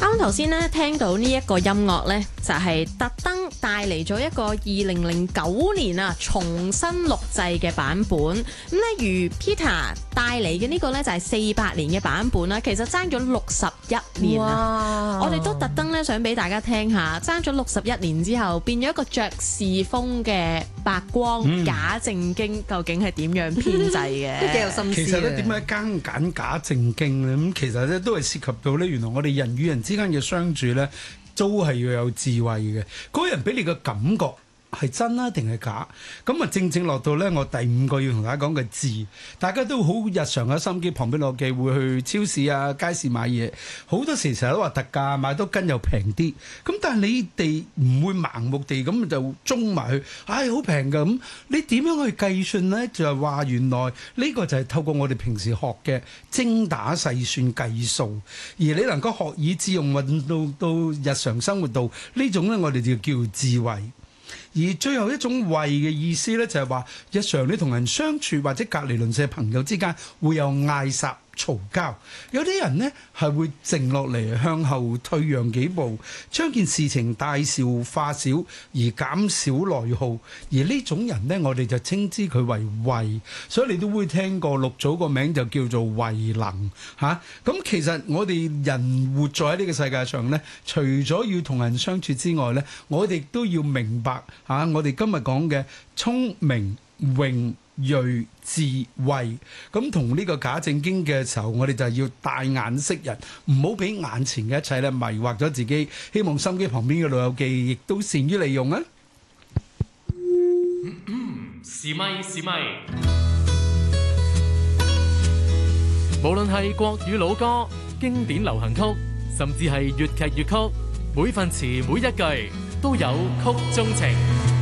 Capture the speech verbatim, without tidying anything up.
啱頭先咧聽到呢一個音樂咧，就係特登帶嚟咗一個二零零九年啊重新錄製嘅版本。咁咧如 Peter 帶嚟嘅呢個咧就係四八年嘅版本啦，其實爭咗六十一年啊！我哋都特登咧想俾大家聽下，爭咗六十一年之後變咗一個爵士風嘅白光、嗯、假正經，究竟係點樣編製嘅？都幾有心思。 其實咧點解奸揀假正經咧？咁其實咧都係涉及到咧，原來我哋人與人之間嘅相處咧，都係要有智慧嘅。嗰個人俾你嘅感覺係真啊定係假？咁啊正正落到咧，我第五個要同大家講嘅字，大家都好日常嘅心機，旁邊落記會去超市啊、街市買嘢，好多時成日都話特價，買多斤又平啲。咁但係你哋唔會盲目地咁就中埋去，唉好平㗎咁。你點樣去計算呢？就係話原來呢個就係透過我哋平時學嘅精打細算計數，而你能夠學以致用運到到日常生活度呢種咧，我哋就叫智慧。而最後一種慧嘅意思咧，就係話日常你同人相處或者隔離鄰舍朋友之間會有嗌霎嘈交，有啲人呢係會靜落嚟向後退讓幾步，將件事情大事化小而減少內耗，而呢種人呢，我哋就稱之佢為慧，所以你都會聽過六祖個名就叫做慧能嚇。咁、啊、其實我哋人活在呢個世界上呢，除咗要同人相處之外呢，我哋都要明白嚇、啊，我哋今日講嘅聰明榮睿智慧，咁同呢個假正經嘅時候，我哋就係要帶眼識人，唔好俾眼前嘅一切咧迷惑咗自己。希望心機旁邊嘅老友記亦都善於利用啊！ 嗯嗯，是咪是咪？無論係國語老歌、經典流行曲，甚至係粵劇粵曲，每份詞每一句都有曲中情。